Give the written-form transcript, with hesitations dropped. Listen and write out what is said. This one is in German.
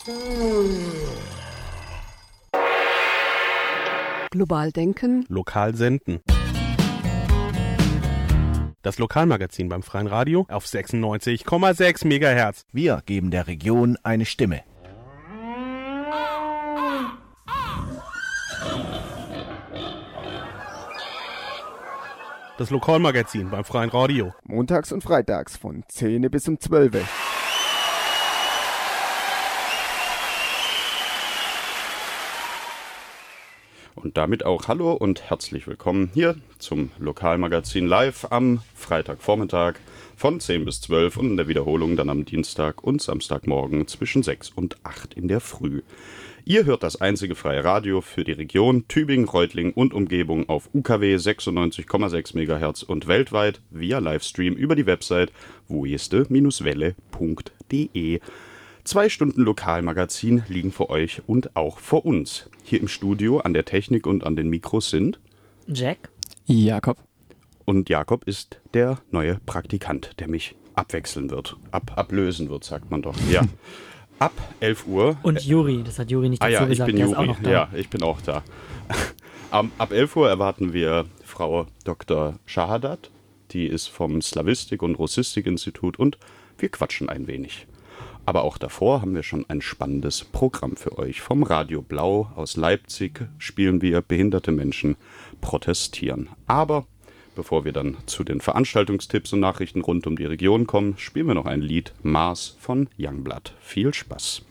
Global denken. Lokal senden. Das Lokalmagazin beim Freien Radio auf 96,6 MHz. Wir geben der Region eine Stimme. Das Lokalmagazin beim Freien Radio. Montags und freitags von 10 bis um 12. Und damit auch hallo und herzlich willkommen hier zum Lokalmagazin live am Freitagvormittag von 10 bis 12 und in der Wiederholung dann am Dienstag und Samstagmorgen zwischen 6 und 8 in der Früh. Ihr hört das einzige freie Radio für die Region Tübingen, Reutlingen und Umgebung auf UKW 96,6 MHz und weltweit via Livestream über die Website wojeste-welle.de. 2 Stunden Lokalmagazin liegen vor euch und auch vor uns. Hier im Studio an der Technik und an den Mikros sind Jack, Jakob. Und Jakob ist der neue Praktikant, der mich abwechseln wird. Ablösen wird, sagt man doch. Ja. Ab 11 Uhr. Und Juri, das hat Juri nicht dazu gesagt, ich bin der Juri. ist auch noch da. Ja, ich bin auch da. Ab 11 Uhr erwarten wir Frau Dr. Shahadat. Die ist vom Slawistik- und Russistik-Institut und wir quatschen ein wenig. Aber auch davor haben wir schon ein spannendes Programm für euch. Vom Radio Blau aus Leipzig spielen wir Behinderte Menschen protestieren. Aber bevor wir dann zu den Veranstaltungstipps und Nachrichten rund um die Region kommen, spielen wir noch ein Lied Mars von Youngblood. Viel Spaß.